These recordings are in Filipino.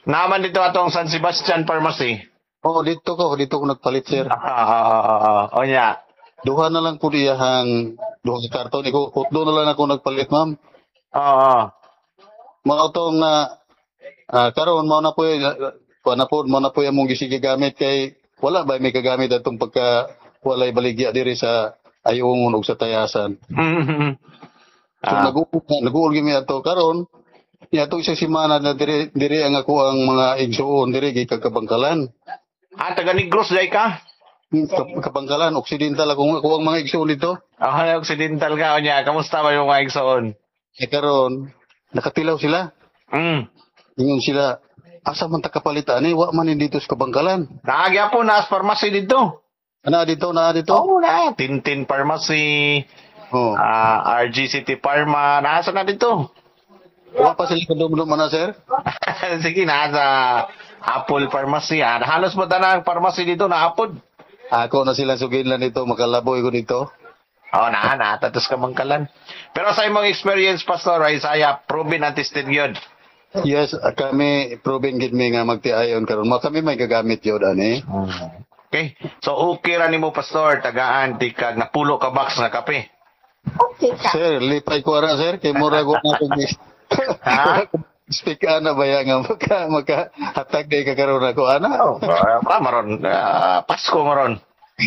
Naman dito atong San Sebastian Pharmacy. Oh, dito ko nagpalit, sir. O niya. Duha na lang po diyahang duha ka karton. Doon na lang ako nagpalit, ma'am. Oo. Mga tong na karon mao na po mao na po among gisige gamit kay wala ba may kagamit atong pagka walay baligya diri sa ayungon ug sa tayasan. So nag-uul gyud mi ato karon niya to isang semana na diri ang ako ang mga igsuon diri kay Kabangkalan. Taga Negros day ka? Kabangkalan Occidental ako ang mga igsuon dito. Occidental ka o niya. Kamusta ba yung mga igsoon? Karon nakatilaw sila. Ingon sila, asa man ta kapalitan wa man dito sa Kabangkalan. Naagya po na pharmacy dito. Na dito. Oo na. Tintin Pharmacy. RG City Pharma. Nasa na dito. Wala pa sila kadumdum na, sir? Sige, nasa Apple Pharmacy. Halos mo na ang pharmacy dito na Apple. Ako na sila suginlan dito, makalaboy ko dito. Tatos ka Bangkalan. Pero sa imong experience, Pastor Isaiah, proven and tested yun. Yes, kami proven gid mi nga magtiayon karon. Kami may gagamit yun, ani. Okay. So, okay ra nimo Pastor, tagaan, tikag, napulo ka box na kape. Okay ka. Sir, lipay ko ra, sir. Kay mura ko na kung speak ana ba nga maka hatag day ka karon ako ana. Maron. Pasko maron.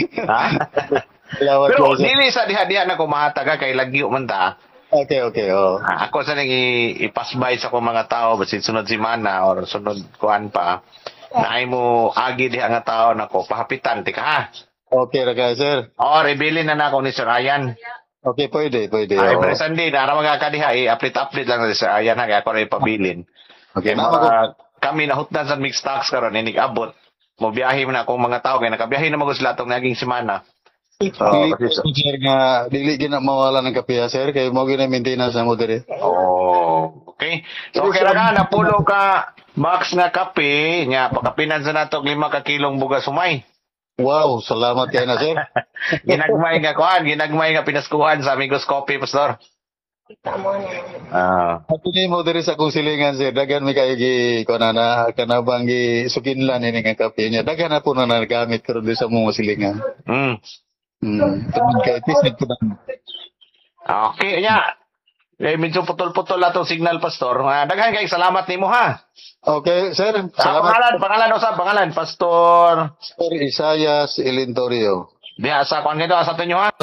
Pero dili sa diha-diha na ko mahataga kay lagyo man ta. Okay. Ako sa nang ipasbay sa ko mga tao basin sunod semana or sunod kuan pa. Naay mo agi diha nga tao nako pahapitan tika ha. Okay ra ka, sir. Rebilin na nako ni Sir Ryan. Okay, pwede. Ay, pero Sunday, nara magkakadiha, update lang na sa ayan na, kaya ako rin pabilin. Okay, kami nahutdan sa mixed stocks karon inig abot. Mo biyahe mo na akong mga tao, kaya nakabiyahe na mag sila itong naging semana. Sir nga, dili gina mawala ng kapiya, sir, kaya mo gina maintenance na mo diri. Okay. So, kaya nga, napulo ka box nga kape, nga, pagkapinan sa nato 5 ka kilong bugas sumay. Wow, salamat kayo na, sir. Ginagmay nga pinaskuhan sa Amigos Coffee, Pastor. Tama na. Patuloy mo diri sa kong silingan, sir. Dagan mi kayo kanabang sukinlan ini nga kape niya. Dagan na po na nagamit karon sa mga silingan. Tungod kay tisig ko na. Okay, nya. Medyo putol-putol atong signal, Pastor. Daghan kay salamat nimo ha. Okay, sir. Salamat. Pangalan, Pastor. Pastor Isaias Ilintorio. Diya sa kwan nito sa tunyo ha.